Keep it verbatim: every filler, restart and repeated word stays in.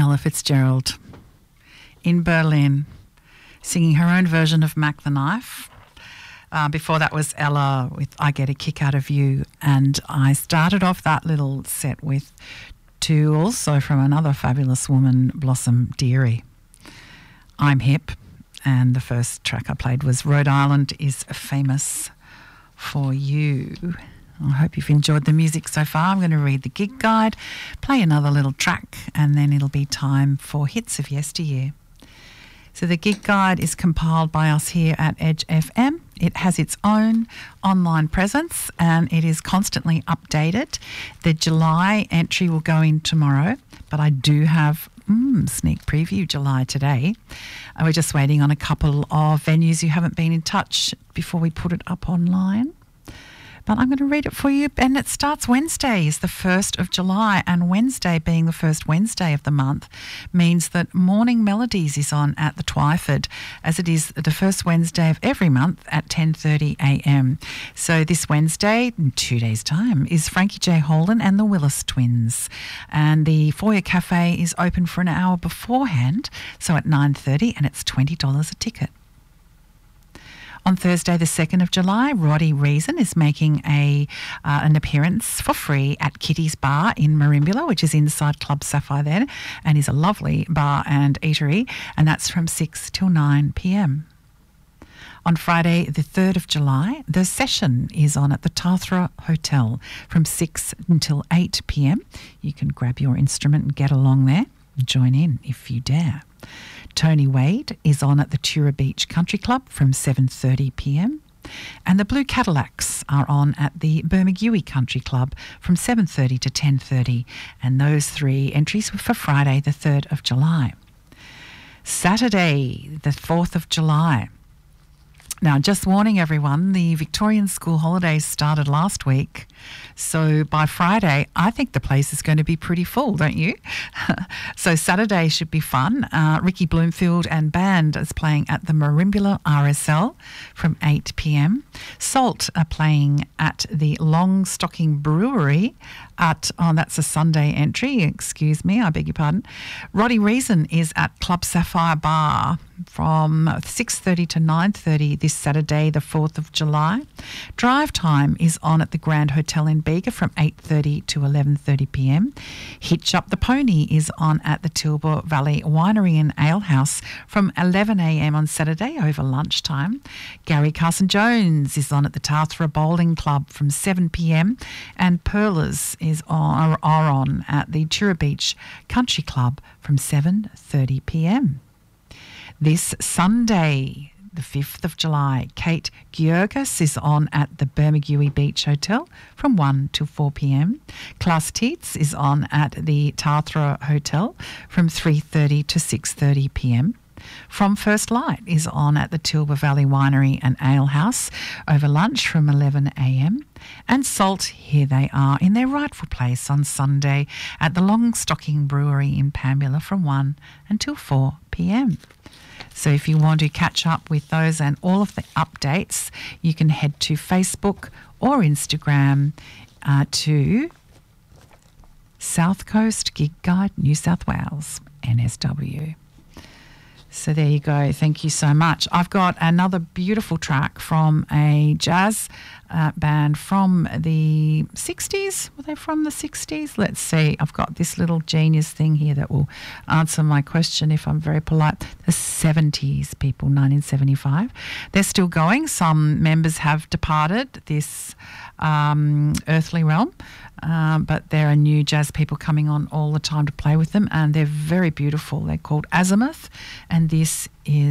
Ella Fitzgerald in Berlin, singing her own version of Mac the Knife. Uh, before that was Ella with I Get a Kick Out of You. And I started off that little set with two also from another fabulous woman, Blossom Dearie. I'm Hip. And the first track I played was Rhode Island is Famous for You. I hope you've enjoyed the music so far. I'm going to read the gig guide, play another little track, and then it'll be time for Hits of Yesteryear. So the gig guide is compiled by us here at Edge F M. It has its own online presence and it is constantly updated. The July entry will go in tomorrow, but I do have mm, sneak preview July today. Uh, we're just waiting on a couple of venues who haven't been in touch before we put it up online. But I'm going to read it for you, and it starts Wednesday, is the first of July, and Wednesday being the first Wednesday of the month means that Morning Melodies is on at the Twyford, as it is the first Wednesday of every month at ten thirty a m. So this Wednesday, in two days' time, is Frankie J. Holden and the Willis Twins, and the Foyer Cafe is open for an hour beforehand, so at nine thirty, and it's twenty dollars a ticket. On Thursday, the second of July, Roddy Reason is making a uh, an appearance for free at Kitty's Bar in Merimbula, which is inside Club Sapphire there, and is a lovely bar and eatery, and that's from six till nine p m. On Friday, the third of July, the session is on at the Tathra Hotel from six until eight p m. You can grab your instrument and get along there and join in if you dare. Tony Wade is on at the Tura Beach Country Club from seven thirty p m. And the Blue Cadillacs are on at the Bermagui Country Club from seven thirty to ten thirty. And those three entries were for Friday, the third of July. Saturday, the fourth of July. Now, just warning everyone, the Victorian school holidays started last week. So by Friday, I think the place is going to be pretty full, don't you? So Saturday should be fun. Uh, Ricky Bloomfield and band is playing at the Merimbula R S L from eight p m. Salt are playing at the Long Stocking Brewery at, oh, that's a Sunday entry, excuse me, I beg your pardon. Roddy Reason is at Club Sapphire Bar from six thirty to nine thirty this Saturday, the fourth of July. Drive Time is on at the Grand Hotel in Bega from eight thirty to eleven thirty p m. Hitch Up the Pony is on at the Tilbury Valley Winery and Ale House from eleven a m on Saturday over lunchtime. Gary Carson Jones is on at the Tathra Bowling Club from seven p m and Perlers is on, are on at the Tura Beach Country Club from seven thirty p m. This Sunday, the fifth of July, Kate Georgas is on at the Bermagui Beach Hotel from one till four p m. Klaus Tietz is on at the Tathra Hotel from three thirty to six thirty p m. From First Light is on at the Tilbury Valley Winery and Ale House over lunch from eleven a m. And Salt, here they are in their rightful place on Sunday at the Long Stocking Brewery in Pambula from one until four p m. So if you want to catch up with those and all of the updates, you can head to Facebook or Instagram uh, to South Coast Gig Guide New South Wales, N S W. So there you go. Thank you so much. I've got another beautiful track from a jazz uh, band from the sixties. Were they from the sixties? Let's see. I've got this little genius thing here that will answer my question if I'm very polite. The seventies, people, nineteen seventy-five. They're still going. Some members have departed this um, earthly realm. Um, but there are new jazz people coming on all the time to play with them, and they're very beautiful. They're called Azimuth, and this is